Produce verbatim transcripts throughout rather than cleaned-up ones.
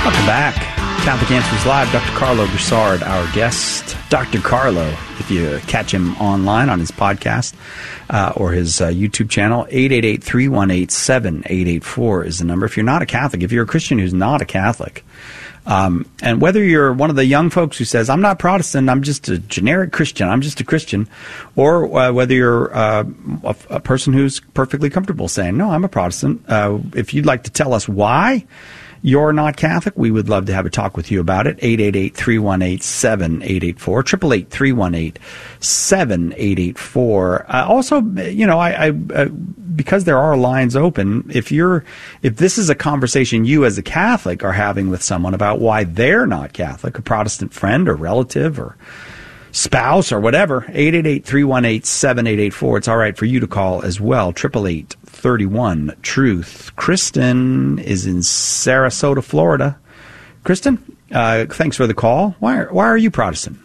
Welcome back. Catholic Answers Live. Doctor Carlo Broussard, our guest. Doctor Carlo, if you catch him online on his podcast uh, or his uh, YouTube channel, eight eight eight, three one eight, seven eight eight four is the number. If you're not a Catholic, if you're a Christian who's not a Catholic, um, and whether you're one of the young folks who says, I'm not Protestant, I'm just a generic Christian, I'm just a Christian, or uh, whether you're uh, a, a person who's perfectly comfortable saying, no, I'm a Protestant, uh, if you'd like to tell us why you're not Catholic, we would love to have a talk with you about it. eight eight eight, three one eight, seven eight eight four, eight eight eight, three one eight, seven eight eight four. Uh, also, you know, I, I uh, because there are lines open, if you're, if this is a conversation you as a Catholic are having with someone about why they're not Catholic, a Protestant friend or relative or spouse or whatever, eight eight eight, three one eight, seven eight eight four. It's all right for you to call as well. eight eight eight, three one, truth. Kristen is in Sarasota, Florida. Kristen, uh, thanks for the call. Why are, why are you Protestant?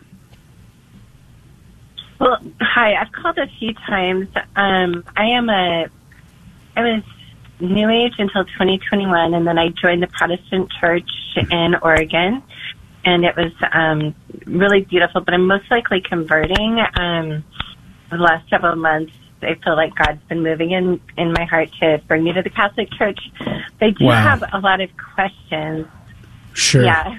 Well, hi. I've called a few times. Um, I am a, I was New Age until twenty twenty-one, and then I joined the Protestant Church in Oregon, and it was um, really beautiful. But I'm most likely converting. Um, the last several months, I feel like God's been moving in, in my heart to bring me to the Catholic Church. They do Wow. have a lot of questions. Sure. Yeah.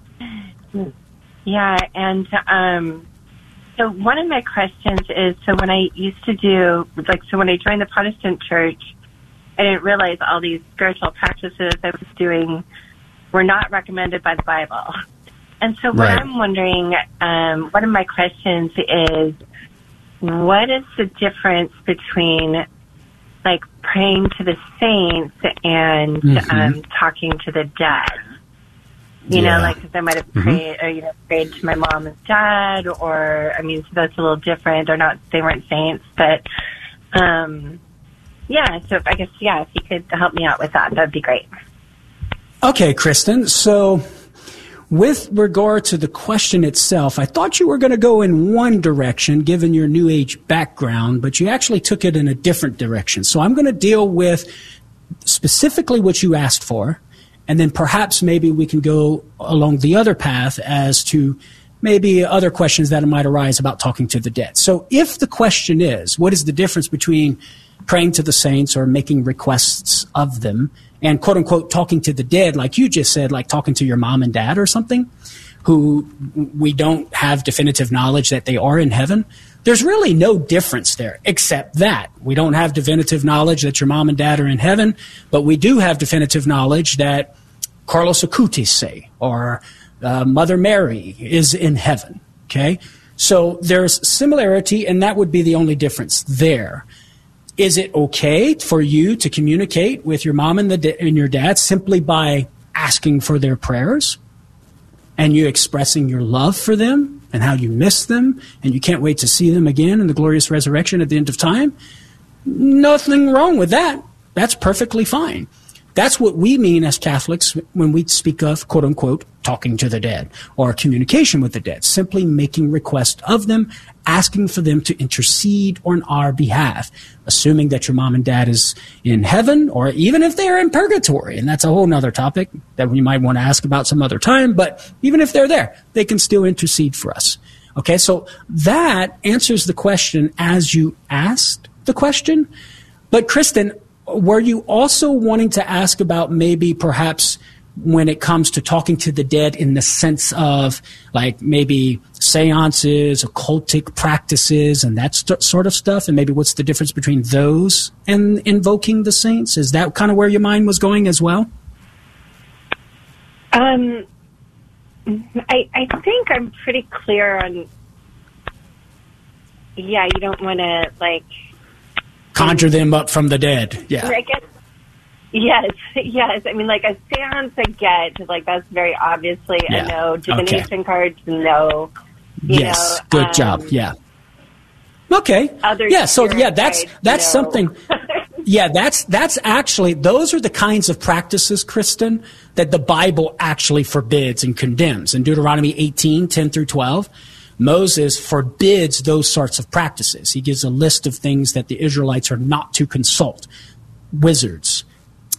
yeah, and um, so one of my questions is, so when I used to do, like, so when I joined the Protestant Church, I didn't realize all these spiritual practices I was doing were not recommended by the Bible. And so what Right. I'm wondering, um, one of my questions is, what is the difference between, like, praying to the saints and Mhm. um, talking to the dead? You Yeah. know, like, because I might have Mhm. prayed, or, you know, prayed to my mom and dad, or, I mean, so that's a little different. Or not, they weren't saints, but, um, yeah, so I guess, yeah, if you could help me out with that, that'd be great. Okay, Kristen. So with regard to the question itself, I thought you were going to go in one direction given your New Age background, but you actually took it in a different direction. So I'm going to deal with specifically what you asked for, and then perhaps maybe we can go along the other path as to maybe other questions that might arise about talking to the dead. So if the question is, what is the difference between praying to the saints or making requests of them and, quote unquote, talking to the dead, like you just said, like talking to your mom and dad or something, who we don't have definitive knowledge that they are in heaven? There's really no difference there, except that we don't have definitive knowledge that your mom and dad are in heaven, but we do have definitive knowledge that Carlos Acutis say, or uh, Mother Mary is in heaven. Okay, so there's similarity, and that would be the only difference there. Is it okay for you to communicate with your mom and, the da- and your dad simply by asking for their prayers and you expressing your love for them and how you miss them and you can't wait to see them again in the glorious resurrection at the end of time? Nothing wrong with that. That's perfectly fine. That's what we mean as Catholics when we speak of, quote unquote, talking to the dead or communication with the dead, simply making request of them, asking for them to intercede on our behalf, assuming that your mom and dad is in heaven, or even if they're in purgatory. And that's a whole nother topic that we might want to ask about some other time. But even if they're there, they can still intercede for us. Okay, so that answers the question as you asked the question. But Kristen, were you also wanting to ask about maybe perhaps when it comes to talking to the dead in the sense of like maybe seances, occultic practices, and that st- sort of stuff? And maybe what's the difference between those and invoking the saints? Is that kind of where your mind was going as well? Um, I, I think I'm pretty clear on, yeah, you don't want to, like, conjure them up from the dead. Yeah. I guess, yes, yes. I mean, like a seance I get, like that's very obviously Yeah. a no. Divination Okay. cards, no. You Yes. know, Good um, job. Yeah. Okay. Other Yeah. So yeah, spirit that's guides, that's no. something. Yeah, that's that's actually those are the kinds of practices, Kristen, that the Bible actually forbids and condemns. In Deuteronomy eighteen, ten through twelve, Moses forbids those sorts of practices. He gives a list of things that the Israelites are not to consult. Wizards,